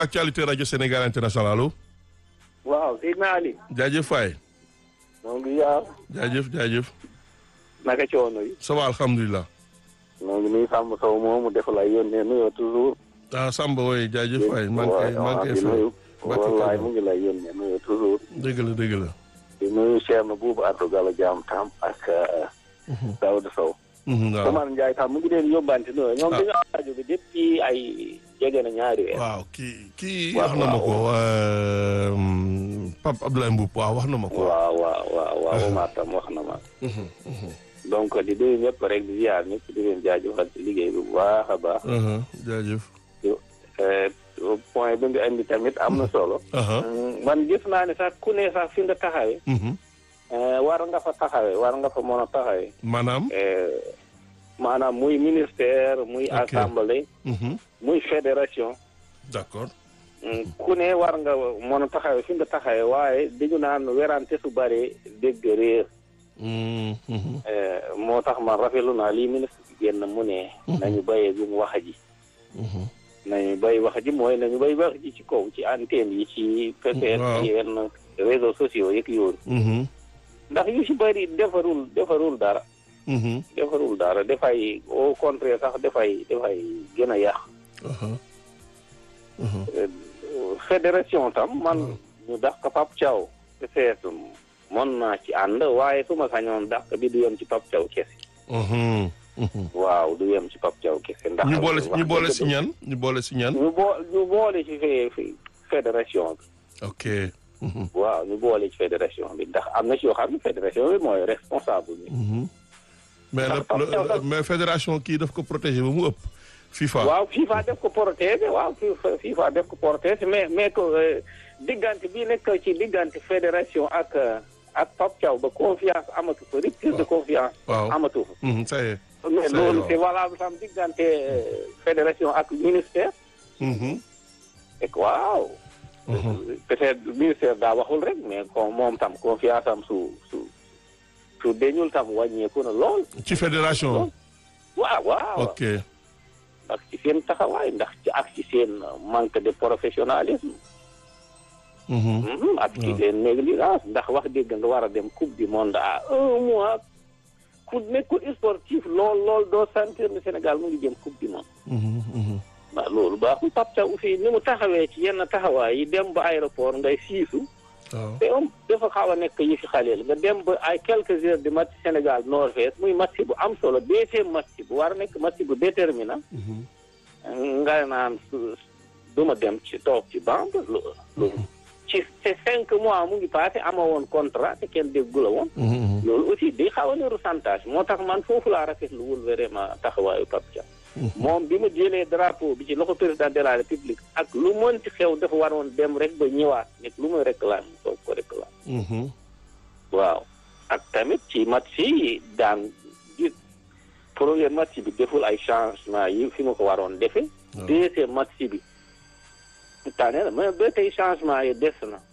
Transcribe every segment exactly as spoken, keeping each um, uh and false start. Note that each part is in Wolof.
actualité rajo Sénégal international allo. waaw Seydina Ali. jaajëf Faye. moo ngi yaar. jaajëf jaajëf. naka coono yi. ça va alhamdulilah. moo ngi nuyu Samba Sow moomu def la yónnee nuyoo toujours. ah Samba woy jaajëf Faye. maa ngi koy maa ngi koy fay. wallaay mu ngi lay yónnee nuyoo toujours. dëgg la dëgg la. di nuyu Cheikh na Boubou Ardo Gallo Diam tam ak Daouda Sow. waaw Omar Ndiaye tam mu ngi leen yóbbante nuyoo. ñoom dañu am rajo bi depuis ay jege na ñaari weer. waaw kii kii wax na ma ko Pape Abdoulaye Mboup waaw wax na ma ko. waaw waaw waaw waaw Omar tam wax na ma. donc di nuyu ñëpp rek di ziar ñëpp di leen jaajëfal ci liggéey bi bu baax a baax. jaajëf. point bi nga indi tamit am na solo. man gis naa ne sax ku ne sax fi nga taxawee. war nga fa taxawee war nga fa mën a taxawee. maanaam. maanaam muy ministère muy assemblée. muy fédération. d'accord. ku ne war nga mën a taxawee fi nga taxawee waaye dañu naan werante su bëree dégg réer. moo tax man rafetlu naa lii ministre bi génn mu ne. nañu bàyyee gu mu wax ji. nañu bay wax ji mooy nañu bay wax ji ci kaw ci antenne yi ci peut-être yenn réseaux sociaux yeeg yooyu ndax yu ci bëri defarul defarul dara defarul dara dafay au contraire sax dafay dafay gën a yàq fédération tam man ñu dàq Pape Thiaw peut-être mën naa ci ànd waaye su ma sañoon dàq bi du yem ci Pape Thiaw kese waaw du yem ci Pape Thiaw kese ndax ñu boole ñu boole si ñan ñu boole si ñan. ñu boo ñu boole ci fédération bi. ok. waaw ñu boole ci fédération bi ndax am na ci yoo xam ne fédération bi mooy responsable bi. mais la mais fédération kii daf ko protéger ba mu ëpp. FIFA waaw FIFA def ko protéger waaw FIFA def ko protéger mais mais que diggante bi nekk ci diggante fédération ak. ak Pape Thiaw ba confiance amatu fa rupture de confiance. waaw amatu fa. ça y est. mais loolu c'est valable tam diggante fédération ak ministère. et waaw. peut-être ministère daa waxul rek mais comme moom tam confiance am su su su deñul tam wàññeeku na lool. ci fédération. waaw waaw. ok. ndax ci seen taxawaay ndax ci ak ci seen manque de professionnalisme. ak ci seen négligence ndax wax dëgg nga war a dem coupe du monde à un mois ku nekkul sportif lool lool doo sentir ne Sénégal mu ngi jëm coupe du monde. waaw loolu baaxul Pape Thiaw aussi ni mu taxawee ci yenn taxawaay yi dem ba aéroport ngay siisu. waaw te am dafa xaw a nekk yi fi xaleel nga dem ba ay quelques heures de match Sénégal Norvège muy match bu am solo deuxième match bu war a nekk match bu déterminant. nga naan duma dem ci toog ci banque loolu. ci c'est cinq mois mu ngi passé ama woon contrat te kenn déggu la woon. loolu aussi day xaw a niru chantage moo tax man foofu laa rafetlu wul vraiment taxawaayu Pape Thiaw. moom bi mu jëlee drapeau bi ci loxo président de la république ak lu mënti xew dafa waroon dem rek ba ñëwaat nekk lu muy réclame toog ko réclame. waaw ak tamit ci match yi daan di premier match bi deful ay changement yi fi mu ko waroon defee. deuxième match bi. tane na mais ba tey changement yi des na.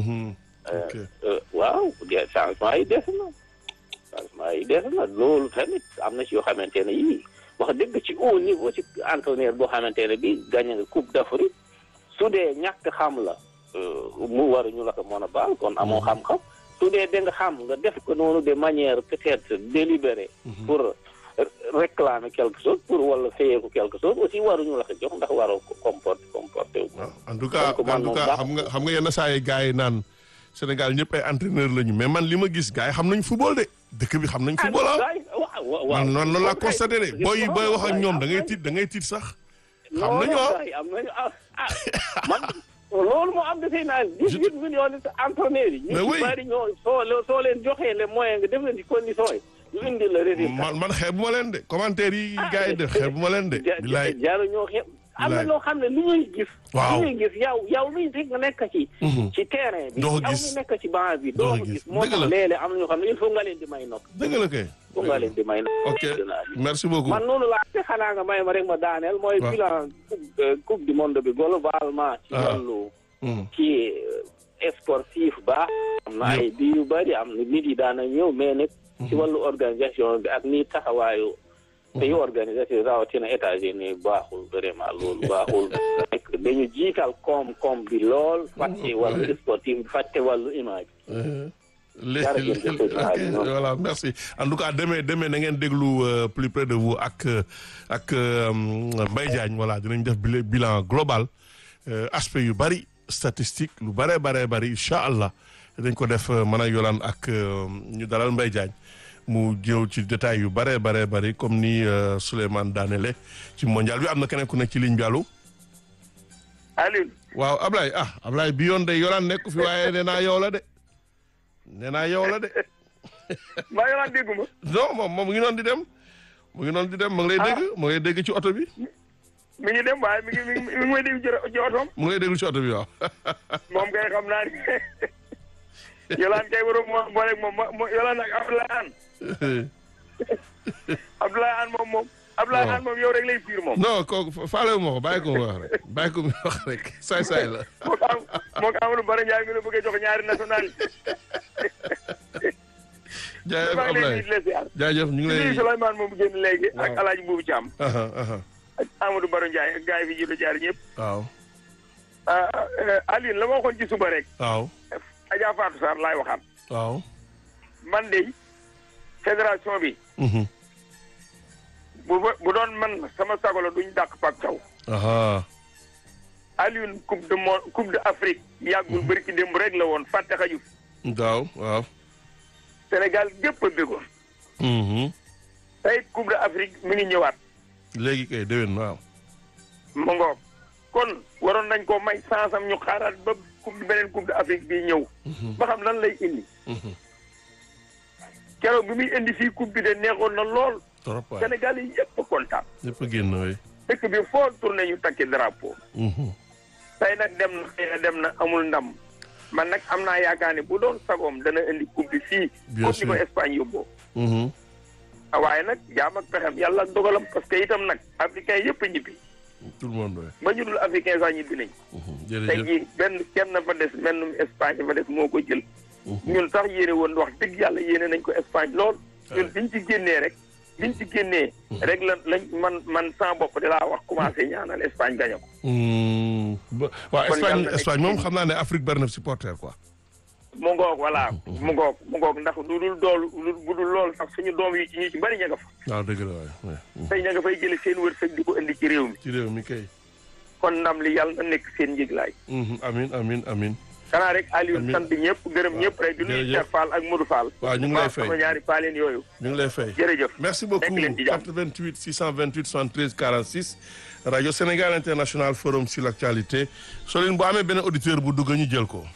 waaw changement yi des na. changement yi des na loolu tamit am na ci yoo xamante ne yii wax dëgg ci haut niveau ci entraîneur boo xamante ne bii gagné nga coupe d'Afrique su dee ñàkk xam la mu waruñu la ko mën a baal kon amoo xam-xam su dee da nga xam nga def ko noonu de manière peut-être délibérée. pour réclamer quelque chose pour wala fayee ko quelque chose aussi waruñu la ko jox ndax waroo ko comporter comporter wu. en tout cas en tout cas xam nga xam nga yenn saa yi gars yi naan Sénégal ñëpp ay entraîneur lañu mais man li ma gis gars yi xam nañ football de dëkk bi xam nañ football ah. man man loolu laa constaté de booy booy wax ak ñoom da ngay tiit da ngay tiit sax. xam nañu am nañu ah man loolu moo am dafay naan dix-huit millions d'entraîneurs yi. mais oui ñu bari ñoo soo soo leen joxee les moyens nga def leen ci conditions yi. ñu indi la résultat man man xeebu ma leen de commentaire yi gars yi def xeebu ma leen de. bilaay jaaru ñoo xeeb am na loo xam ne lu ñuy gis. waaw lu ñuy gis yow yow luy rek nga nekk ci. ci terrain bi. doo yow gis mi nekk ci banc bi. doo gis moo tax léeg-léeg am na ñoo xam ne il faut nga leen di may nokk. dëgg la kay. il faut nga leen di may nokk. ok merci beaucoup. man noonu laa te xanaa nga may ma rek ma daaneel. mooy bilan coupe du monde bi globalement. ci wàllu. ci sportif baax. am na ay bi yu bari am na nit yi daana ñëw mais nag. ci wàllu organisation bi ak ni taxawaayu pays organisation rawatina États-Unis baaxul vraiment loolu baaxul. dañu jiital koom-koom bi lool. fàtte wàllu sportif fàtte wàllu image. léegi ok voilà merci en tout cas demee demee na ngeen déglu plus près de vous ak ak Mbaye Diagne voilà dinañ def bilan global aspect yu bari statistique lu bare bare bari incha allah dañ ko def mën a yolaan ak ñu dalal Mbaye Diagne mu jëw ci détail yu bare bare bari comme ni Souleymane daanele ci mondial bi am na keneen ku nekk ci ligne bi allo. Aliou. waaw Ablaye ah Ablaye bi yoon de yolaan nekku fi waaye nee naa yow la de. nee naa yow la de. maa ngi naan dégguma. non moom moom mu ngi noonu di dem. mu ngi noonu di dem mu ngi lay dégg mu ngi lay dégg ci oto bi. mi ngi dem waaye mi ngi mi ngi mi ngi may dégg ci otoom. mu ngi lay déglu ci oto bi waaw. moom kay xam naa ni Yolaan kay waroon moo boole moom mo Yolaan ak Abdoulaye Anne. Abdoulaye Anne moom moom. Abdoulaye Anne moom yow rek lay fiir moom. non kooku faale wu ma ko bàyyi ko mu wax rek bàyyi ko mu wax rek saay saay la. moo ko am moo ko Amadou Bara Ndiaye mi la bëggee jox ñaari national yi. jaajëf Ablaye jaajëf ñu ngi lay Souleymane moom génn léegi ak El Hadj Boubou Thiam. ak Amadou Bara Ndiaye ak gars yi fi jiitu jaar ñëpp. waaw. Aline la ma waxoon ci suba rek. waaw. Adja Fatou Sarr laay waxaat. waaw. man de fédération bi. bu bu doon man sama sago la duñ dàq Pape Thiaw. Alioune coupe de monde coupe de Afrique. yàggul bëri ci démb rek la woon fàtte xaju. waaw waaw. Sénégal gépp a bëggoon. tey coupe de Afrique mi ngi ñëwaat. léegi kay déwén waaw. mu ngoog kon waroon nañ ko may sansam ñu xaaraat ba coupe beneen coupe de Afrique bi ñëw. ba xam lan lay indi. keroog bi muy indi fii coupe bi de neexoon na lool. trop waay Sénégal yi yëpp kontaan. ñëpp a génn waay. dëkk bi foo tourné ñu takki drapeau. tey nag dem na xëy na dem na amul ndam. man nag am naa yaakaar ne bu doon sagoom dana indi coupe bi fii. bien sûr comme ni ko Espagne yóbboo. waaye nag jaam ak pexem yàlla ak dogalam parce que itam nag africain yëpp a ñibbi. tout le monde waay. ba ñu dul africain sax ñibbi nañ. tey jërëjëf jii benn kenn fa des mennum Espagne fa des moo ko jël. ñun sax yéene woon wax dëgg yàlla yéene nañ ko Espagne lool. ñun biñ ci génnee rek. biñ ci génnee. rek la lañ man man sans bopp di laa wax commencé ñaanal Espagne gañe ko. waaw Espagne Espagne moom xam naa ne Afrique bari na supporter quoi. mu ngoog voilà mu ngoog mu ngoog ndax lu dul dool bu dul lool sax suñu doom yi ci ñu ci bari ña nga fa. waaw dëgg la waay. tey ña nga fay jële seen wërsëg di ko indi ci réew mi. ci réew mi kay. kon ndam li yàlla na nekk seen njëglaay. amin amin amin xanaa rek Aliou sant ñëpp gërëm ñëpp rek di nuyu Cheikh Fall ak Modou Fall. waaw ñu ngi lay fay sama ñaari paaleen yooyu. ñu ngi lay fay jërëjëf. merci beaucoup quatre-vingt-huit six cent vingt-huit soixante-treize quarante-six rajo Sénégal International Forum sur l'actualité Soline bu amee benn auditeur bu dugg ñu jël ko.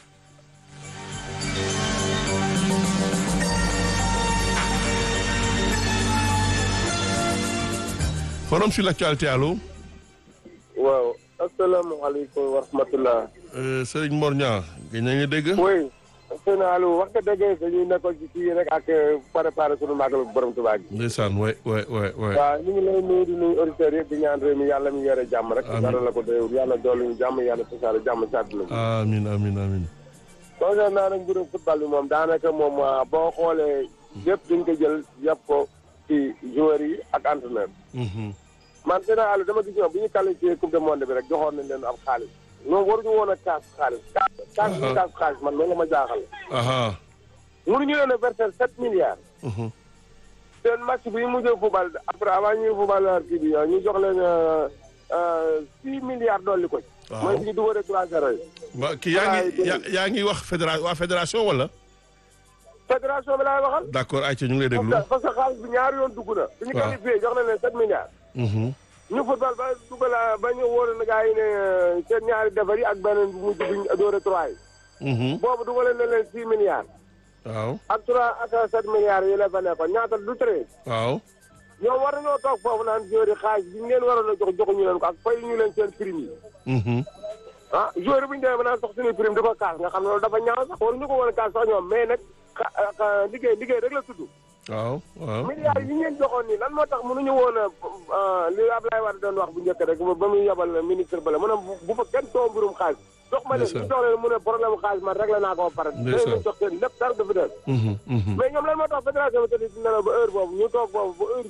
Forum sur l'actualité allo. waaw asalaamaaleykum wa rahmatulah. Serigne Mor Niang gën nañu dégg. oui. sëñ Aliou wax nga dëgg dañuy nekkoon ci fii rek ak préparé sunu màggal borom Tuubaa gi. ndeysaan waay waay waay waay. waaw ñu ngi lay nuyu di nuyu auditeurs yëpp di ñaan réew mi yàlla mi yore jàmm rek. amiin dara la ko doyul yàlla doolu ñu jàmm yàlla tasaare jàmm ci àdduna bi. amiin amiin amiin. concernant nag mbirum football bi moom daanaka moom boo xoolee yëpp dañ ko jël yàpp ko ci joueurs yi ak entraîneur. man sëñ Aliou dama gis ñoom bi ñu qualifié coupe du monde bi rek joxoon nañ leen ab xaalis. ñoom waruñu woon a kaas xaalis. kaas bi kaas xaalis man loolu la ma jaaxal. mënuñu leen a verser sept milliards. seen match bi ñu mujjee football après avant ñuy football kii bi ñu jox leen six milliards dolli ko ci. waaw mooy suñu dugalee trois zéro yi. waaw kii yaa ngi yaa ngi wax fédération waa fédération wala. fédération bi laay waxal. d'accord ayca ñu ngi lay déglu. parce que xaalis bi ñaari yoon dugg na. bi ñu qualifié jox nañ leen sept milliards. ñu football ba dugal ba ñu wóor na gars yi ne seen ñaari defar yi ak beneen bu mujj bi ñu doore trois yi. boobu dugalee na leen six milliards. waaw ak trois ak sept milliards yi la fa nekkoon ñaata du treize. waaw. ñoom war nañoo toog foofu naan joueur yi xaalis bi ñu leen waroon a jox joxuñu leen ko ak fay ñu leen seen prime yi. ah joueur bu ñu demee ba naan sax suñuy prime di ko kaas nga xam ne loolu dafa ñaaw sax waruñu ko woon a kaas sax ñoom mais nag xa liggéey liggéey rek la tudd. waaw waaw. milliards yi ñu leen joxoon nii lan moo tax mënuñu woon a li Ablaye Wade doon wax bu njëkk rek ba muy yabal ministre bale mu ne bu fa kenn too mbirum xaalis. jox ma leen ñu jox leen mu ne problème xaalis man réglé naa ko ba pare. ndeysaan dañu jox seen lépp dara dafa des. mais ñoom lan moo tax fédération bi tëdd si nelaw ba heure boobu ñu toog boobu ba heure bi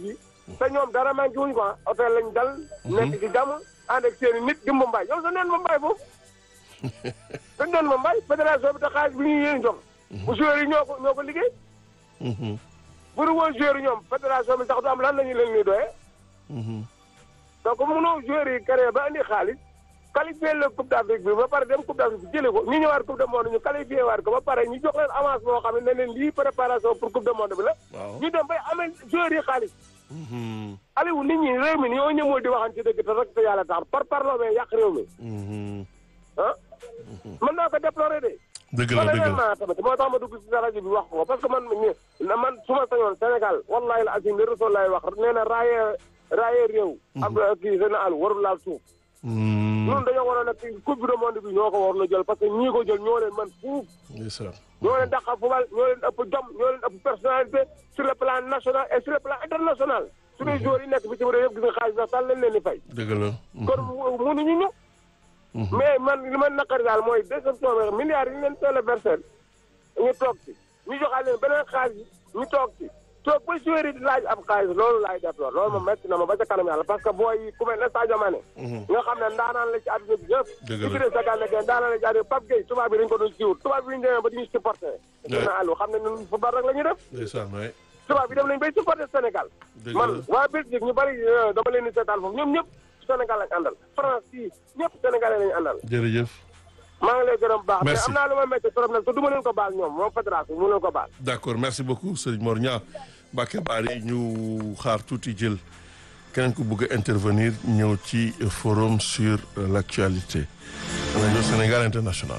te ñoom dara manqué wuñ ko hôtel lañ dal. nekk ci jàmm ànd ak seen i nit di Mumbai yow sa neen Mumbai foofu. dañ doon Mumbai fédération bi te xaalis bi ñuy yéen jox. bu joueurs yi ñoo ko ñoo ko liggéey. bu dul woon joueurs yi ñoom fédération bi sax du am lan la ñu leen ñuy doyee. donc mënoo joueurs yi créé ba indi xaalis. qualifié la coupe d'Afrique bi ba pare dem coupe d'Afrique bi jëlee ko ñu ñëwaat coupe du monde ñu qualifié waat ko ba pare ñu jox leen avance boo xam ne ne leen lii préparation pour coupe du monde bi la. ñu dem bay amee joueurs yi xaalis. Aliou nit ñi réew mi ni ñoo ñëmul di waxan ci dëgg te rek te yàlla tax par parloo mais yàq réew mi. ah. mën naa ko déplorer de. dëgg la dëgg la tamit moo tax ma dugg si sa rajo bi wax ko parce que man man su ma sañoon Sénégal wallahi la asim li Rasul lay wax nee na raaye raaye réew. am kii seen àll warul laal suuf. ñun dañoo waroon a coupe du monde bi ñoo ko waroon a jël parce que ñii ko jël ñoo leen man fuuf. ñoo leen dàqa football ñoo leen ëpp jom ñoo leen ëpp personnalité sur le plan national et sur le plan international. su dee joueurs yi nekk bi ci réew yëpp gis nga xaalis sax sax lañ leen di fay. dëgg la. kon mënuñu ñu. mais man li ma naqari daal mooy déception milliards yi ñu leen teel a versé ñu toog ci ñu joxaat leen beneen xaalis ñu toog ci. toog ba joueurs yi di laaj ab xaalis loolu laay def loolu moom métti na ma ba ca kanam yàlla parce que booy yi ku mel ne Sadio Mané nga xam ne ndaanaan la ci àdduna bi yëpp di ci des sa gànna gay ndaanaan la ci àdduna Pape Gueye tubaab bi dañ ko doon siiwut tubaab bi ñu demee ba di ñu supporté dina àllu xam ne ñun football rek la ñuy def tubaab bi dem nañ bay supporté Sénégal man waa Belgique ñu bari dama leen di seetaan foofu ñoom ñëpp Sénégal lañ àndal France yi ñëpp Sénégalais lañu àndal jërëjëf maa ngi lay gërëm baax mais am naa lu ma métti trop nag te du ma leen ko baal ñoom moom fédération mu leen ko baal d'accord merci beaucoup Serigne Mor Niang Mbacké Bari ñu xaar tuuti jël keneen ku bëgg a intervenir ñëw ci forum sur l'actualité rajo Sénégal International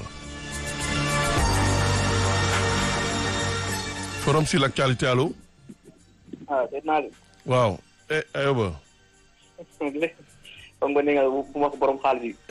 forum sur l'actualité allo ah seet naa leen waaw eh ayoba xam nga ne nga bu ma ko borom xaalis yi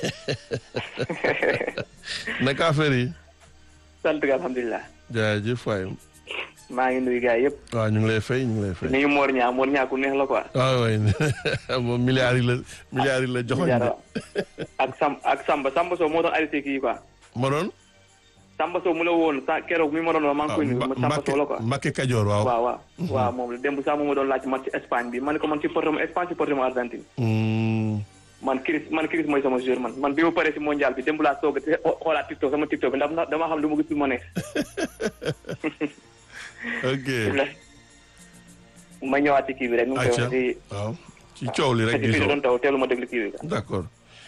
naka affaire yi sant ga alhamdulilah jaajëf waay maa ngi nuyu gars yëpp waaw ñu ngi lay fay ñu ngi lay fay nuyu Mor Niang Mor Niang ku neex la quoi waaw waay moom milliards yi la milliards yi la joxoñ ak Sam ak Samba Samba Sow moo doon arrêté kii quoi ma doon Samba Sow mu la woon sa keroog mi ma doon wax maa ngi koy nuyu Samba Sow la quoi Mbacké Kajoor waaw waaw waaw waaw moom la démb sax moom ma doon laaj match Espagne bi man ne ko man ci portement Espagne ci portement Argentine man Chris man Chris mooy sama joueur man man bi ma paree si mondial bi démb laa soog a xoolaat TikTok sama TikTok bi ndax dama xam lu ma gis lu ma neex ok ma ñëwaat ci kii bi rek. nu mu koy waxee waaw ci coow li rek. di doon taw teelu ma déglu kii bi. d'accord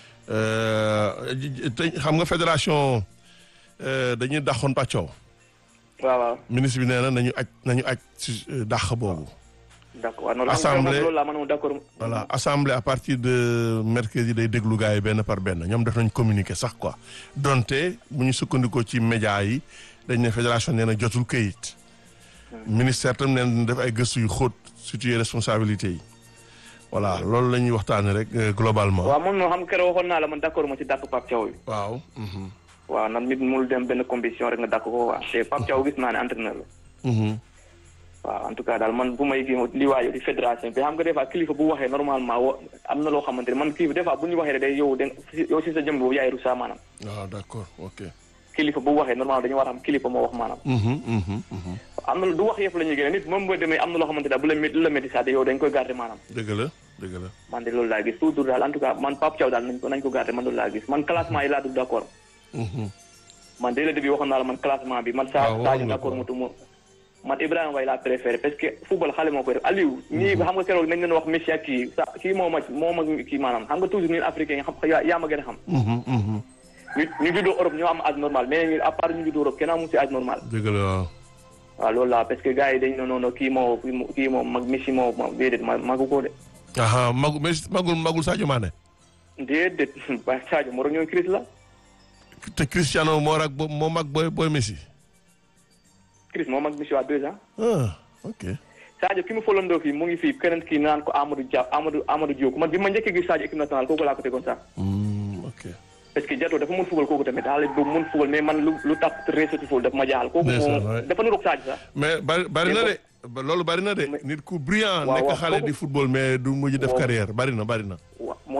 te xam nga fédération dañuy dàqoon pàccoo. waaw waaw. ministre bi nee na nañu aj nañu aj si dàq boobu. d'accord waaw noonu assemblée loolu laa mën d'accord. voilà assemblée à partir de mercredi day déglu gars yi benn par benn ñoom def nañ communiqué sax quoi donte bu ñu sukkandikoo ci média yi dañ ne fédération nee na jotul këyit. ministère tam neen def ay gëstu yu xóot situé responsabilité yi voilà loolu la ñuy waxtaanee rek globalement. waaw man moom xam nga keroog waxoon naa la man d'accord ma ci dàq Pape Thiaw bi. waaw. waaw nag nit mënul dem benn compétition rek nga dàq ko waaw te Pape Thiaw gis naa ne entraîneur la. waaw en tout cas daal man bu may kii li waaye di fédération bi xam nga des fois kilifa bu waxee normalement wo am na loo xamante ne man kilifa des fois bu ñu waxee rek day yow de yow si sa jëm boobu yaay rusa maanaam. waaw d'accord ok. kilifa bu waxee normalement dañu war a xam kilifa moo wax maanaam. am na du wax yëpp la ñuy génne nit moom boo demee am na loo xamante ne bu la métti la métti sax yow dañ koy garder maanaam. dëgg la dëgg la. man de loolu laa gis toujours daal en tout cas man Pape Thiaw daal nañ ko nañ ko garder man loolu laa gis man classement yi laa dul d'accord. man dès le début waxoon naa la man classement bi man. waaw saa saa d'accord mu tumu man Ibrahima Mbaye laa préféré parce que football xale moo koy def Aliou. ñii xam nga keroog nañ leen wax Messi ak kii sa kii moo ma moo ma kii maanaam xam nga toujours ñun africain yi xam yaa ma gën a xam. ñu ñu juddoo Europe ñoo am âge normal mais ñu à part ñu juddoo Europe kenn amu si âge normal. dëgg la waaw. waaw loolu la parce que gars yi dañu ne non non kii moo kii moo mag Messi moo déedéet ma magu ko de. ah magu Messi magul magul Sadio Mané. déedéet waaye Sadio moo ñëw Chris la. te Cristiano moo rak moo mag booy booy Messi. Chris moo mag Messi waa deux ans. ah ok. Sadio ki mu folandoo fii mu ngi fii keneen kii naan ko Amadou Dia Amadou Amadou Diop man bi ma njëkkee gis Sadio équipe nationale kooku laa ko tegoon sax. ok. parce que Diato dafa mën football kooku tamit xale boobu mën football mais man lu lu tax réussite football dafa ma jaaxal. kooku moom dafa niroog Sadio sax. mais bari bari na de loolu bari na de. nit ku brillant nekk xale di football mais du mujj def carrière bari na bari na. waaw moo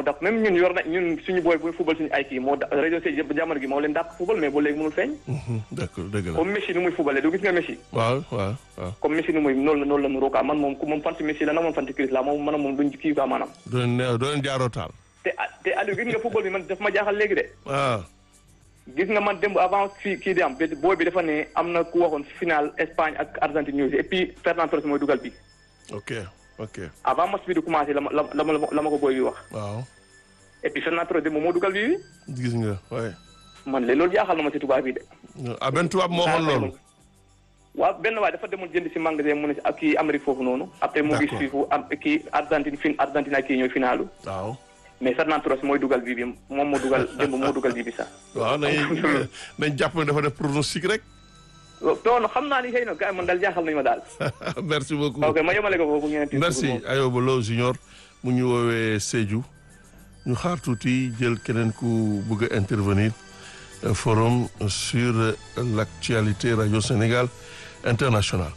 dàq même ñun yor na ñun suñu booy bu football suñu ay kii moo da réseau si yëpp jamono gi moo leen dàq football mais ba léegi mënul feeñ. d'accord dëgg la comme Messi nu muy footballee du gis nga Messi. waaw waaw waaw. comme Messi nu muy noonu la noonu la nuroo quoi man moom ku moom fanti Messi la na moom fanti Chris la moom man moom duñ kii quoi maanaam. doo leen ne doo leen jaaroo taal. te te Aliou gis nga football bi man daf ma jaaxal léegi de. ah. gis nga man démb avant fii kii di am booy bi dafa ne am na ku waxoon final Espagne ak Argentine ñëw si et puis Ferran Torres mooy dugal bi. ok ok. avant match bi di commencé la ma la ma la ma ko booy bi wax. waaw. et puis Ferran Torres démb moo dugal bi. gis nga waaye. man léegi loolu jaaxal na ma si tubaab bi de. ah benn tubaab moo xool loolu. waaw benn waay dafa demoon jënd si magasin mu ne si ak kii Amérique foofu noonu. après mu gis fii fu am kii Argentine fin Argentine ak kii ñooy finalu. waaw. mais Ferran Torres mooy dugal bii bi moom moo dugal démb moo dugal bii bi sax. waaw nañ nañ jàpp ne dafa def pronostic rek. non xam naa ni xëy na gars yi man daal jaaxal nañu ma daal. merci beaucoup ok ma yemale ko foofu ngeen. merci Ayoba Lo Junior mu ñu woowee Sédhiou ñu xaar tuuti jël keneen ku bëgg a intervenir forum sur l'actualité Radio Sénégal International.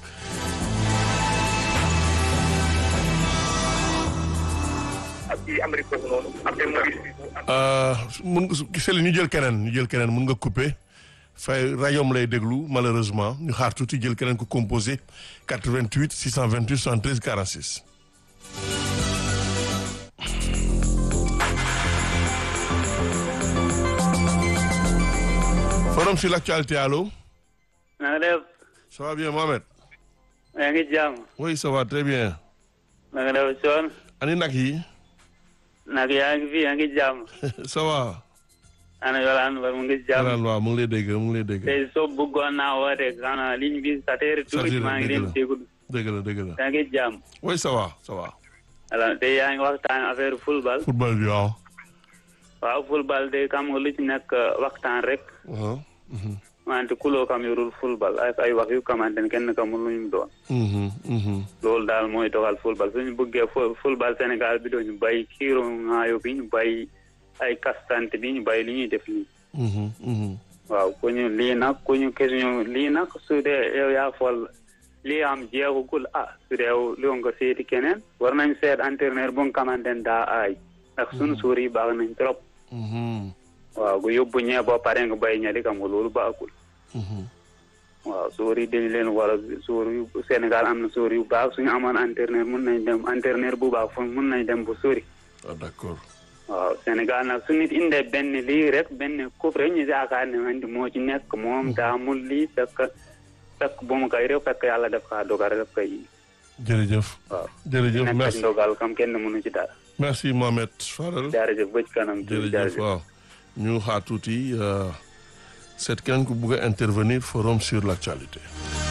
mun nga ñu jël keneen ñu jël keneen mun nga couper fay rajoom lay déglu malheureusement ñu xaar tuuti jël keneen ku composé quatre-vingt-huit six cent vingt-huit soixante-treize quarante-six. forum sur l'actualité allo. na nga def. ça va bien Mohamed. yaa ngi jàmm. oui ça va très bien. na nga def Thion. ani nag yi. nag yaa ngi fi yaa ngi jàmm. ça va. ana Yolande Ba mu ngi jàmm. Yolande waaw mu ngi lay dégg mu ngi lay dégg. tey soo bëggoon naa woote xanaa ligne bi sateeri tuuti maa ngi leen déglu. dëgg la dëgg la. yaa ngi jàmm. oui ça va ça va. alors tey yaa ngi waxtaan affaire football. football bi waaw. waaw football de kam nga lu ci nekk waxtaan rek. wante kuloo kam yorul football ay ay wax yu xamante ne kenn kamul lu ñu doon. loolu daal mooy doxal football suñu bëggee football Sénégal bi doo ñu bay kiiro ngaayo bi ñu bay ay kastante bi ñu bay li ñuy def nii. waaw ku ñu lii nag ku ñu question lii nag su dee yow yaa fool lii am jeexugul ah su dee yow loo nga seeti keneen war nañ seet entraîneur bu nga xamante ne daa aay ndax suñu suur yi baax nañ trop. waaw gu yóbbu ñee boo pare nga bay ña di xam nga loolu baaxul. waaw suur yi dañu leen war a suur yu Sénégal am na suur yu baax suñu amoon entraîneur mun nañ dem entraîneur bu baax fu mun nañ dem bu sori. ah d'accord. waaw Sénégal nag su nit indee benn lii rek benn coupe rek ñu yaakaar ne man moo ci nekk moom daamul lii fekk fekk bu mu koy rek fekk yàlla def kaa dogal rek koy. jërëjëf. waaw jërëjëf merci nekk ndogal kam kenn mënu ci dara. merci Mohamed Fadel. jërëjëf ba ci kanam. jërëjëf waaw ñu xaar tuuti seet keneen ku bëgg a intervenir forum sur l'actualité.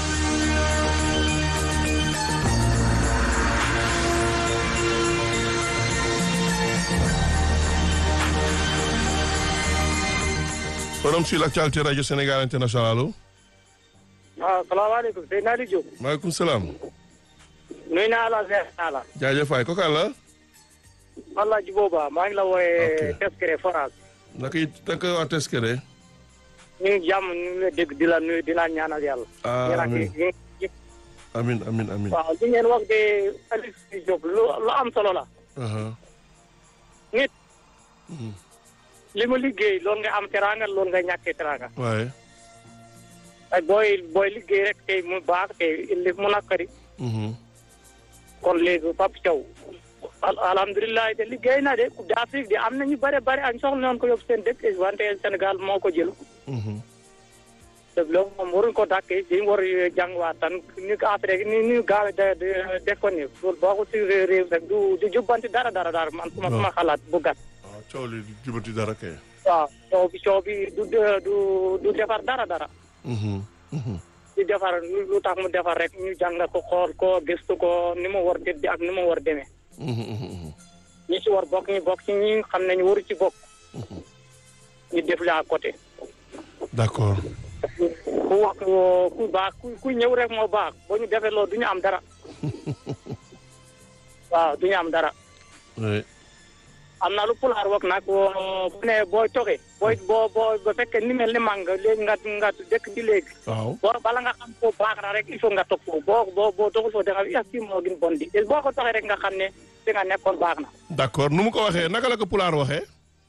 forum sur l'actualité Radio Sénégal International allo. waaw salaamaaleykum Seydina Aliou Diop. maaleykum salaam. nuyu naa la ziar naa la. jaajëf waay kooku la. man la Djibo Ba maa ngi la wooyee. Teskere forage. naka it naka waa Teskere. ñu ngi jàmm ñu ngi lay dégg di la nuyu di la ñaanal yàlla. amiin amiin amiin amiin. waaw li ngeen wax de Aliou Diop lu lu am solo la. nit. li mu liggéey loolu nga am teraanga loolu nga ñàkkee teraanga. waaye. ay booy booy liggéey rek tey mu baax tey li mu nakkari. kon léegi Pape Thiaw. alhamdulilah te liggéey na de Coupe d'Afrique de am na ñu bare bare ak soxla noonu ko yóbbu seen dëkk wante Sénégal moo ko jël. te loolu moom waruñu ko dàkkee dañu war a jànguwaat tan ni ko après ni ñu gaaw a def ko nii loolu boo ko si réew rek du du jubbanti dara dara dara man suma suma xalaat bu gàtt. waaw coow li du jubbanti dara kay. waaw coow bi coow bi du du du defar dara dara. di defar lu tax mu defar rek ñu jàngat ko xool ko gëstu ko ni mu war tëdd ak ni mu war demee. ñi ci war bokk ñi bokk ci ñi xam nañu waru ci bokk. ñu def la à côté. d'accord. ku wax ku baax ku ku ñëw rek moo baax boo ñu defee loolu du ñu am dara. waaw du ñu am dara. oui. am na lu pulaar wax nag bu ne booy toxee booy boo boo ba fekkee ni mel ni màng léegi nga nga dëkk di léegi waaw boo bala nga xam foofu baax na rek il faut nga toog foofu boo boo boo toxul foofu da nga yax si moo gën bon di boo ko toxee rek nga xam ne fi nga nekkoon baax na d'accord nu mu ko waxee naka la ko pulaar waxee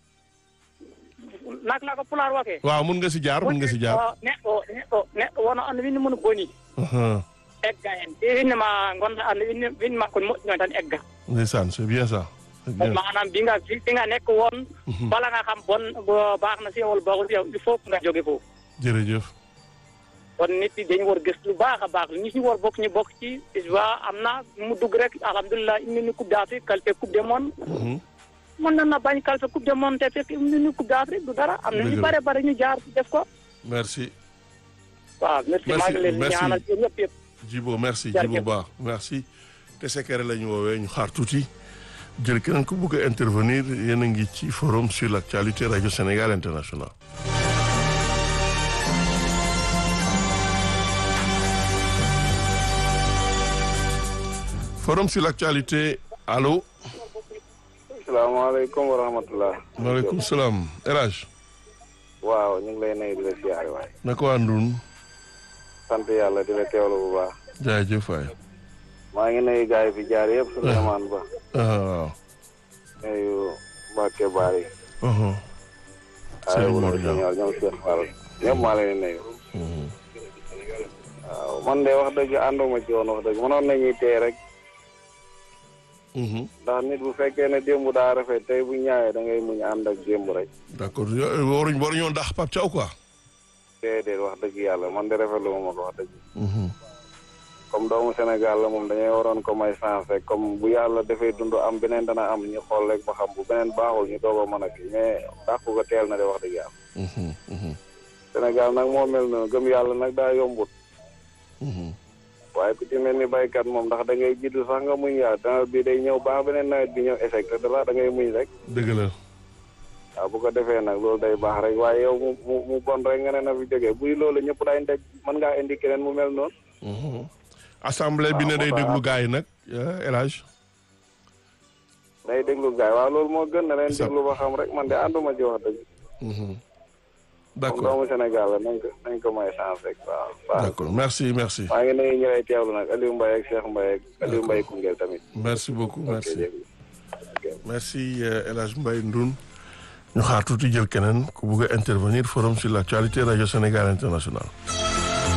naka la ko pulaar waxee waaw mun nga si jaar mun nga si jaar ne o ne o ne wono andi winni mun boni egga en te winni ma gonɗa andi winni winni ma kon moƴƴino tan egga ndeysaan c'est bien ça maanaam bi nga fi nga nekk woon bala nga xam bon baax na si yow wala baaxul si yow il faut nga jóge foofu jërëjëf kon nit yi dañu war gëstu lu baax a baax ñi si war bokk ñu bokk ci waa am na mu dugg rek alhamdulilah indi ni coupe d'Afrique qualifié coupe du monde mën na na bañ qualifié coupe du monde te fekk indi ni coupe d'Afrique du dara am na ñu bare bare ñu jaar def ko merci waaw merci maa ngi leen ñaanal yéen ñëpp yëpp Djibo merci Djibo Ba merci te sekere la ñu woowee ñu xaar tuuti jël keneen ku bëgg a intervenir yéen a ngi ci forum sur l'actualité Radio Sénégal International. forum sur l'actualité allo. salaamaaleykum wa rahmatulah. maaleykum salaam El Hadj. waaw ñu ngi lay nuyu di la siyaare waay. naka waa Ndun. sant yàlla di la teewlu bu baax. jaajëf waay. maa ngi nuyu gars yi fi jaar yëpp Souleymane Ba. waaw. nuyu Mbacke Bari. Seydou Mor Niang aywa ñoom Cheikh Fall ñëpp maa leen di nuyu. waaw man de wax dëgg ànduma ci woon wax dëgg mënoon nañuy tey rek. ndax nit bu fekkee ne démb daa rafet tey bu ñaawee da ngay muñ ànd ak démb rek. d'accord waruñ waruñoo ndax Pape Thiaw quoi. déedéet wax dëgg yàlla man de rafetlu ma ko wax dëgg. comme doomu Sénégal la moom dañuy waroon ko may chance rek comme bu yàlla dafay dund am beneen dana am ñu xool rek ba xam bu beneen baaxul ñu doog a mën a kii mais dàq ko teel na de wax dëgg yàlla. Sénégal nag moo mel noonu gëm yàlla nag daa yombut. waaye ku ci mel ni baykat moom ndax da ngay jiitu sax nga muñ yaa nawet bi day ñëw baax beneen nawet bi ñëw échec te dara da ngay muñ rek. dëgg la. waaw bu ko defee nag loolu day baax rek waaye yow mu mu mu bon rek nga ne na fi jógee buy loolu ñëpp daay ndaj mën ngaa indi keneen mu mel noonu. assemblée bi ne day déglu gars yi nag El Hadj. day déglu gars yi waaw loolu moo gën na leen déglu ba xam rek man de ànduma ci wax dëgg. d'accord doomu Sénégal la nañ ko nañ ko may chance rek waaw. d'accord merci merci. maa ngi nuyu ñu lay teewlu nag Aliou Mbaye ak Cheikh Mbaye ak Aliou Mbaye Koungheul tamit. merci beaucoup merci. merci El Hadj Mbaye Ndoun. ñu xaar tuuti jël keneen ku bugg a intervenir forum sur l'actualité Radio Sénégal International.